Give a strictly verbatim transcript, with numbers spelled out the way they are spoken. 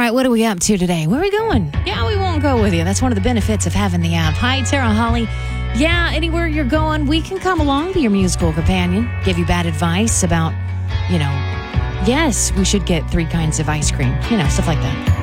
right, what are we up to today? Where are we going? Yeah, we won't go with you. That's one of the benefits of having the app. Hi, Tara Holly. Yeah, anywhere you're going, we can come along, be your musical companion, give you bad advice about, you know, yes, we should get three kinds of ice cream, you know, stuff like that.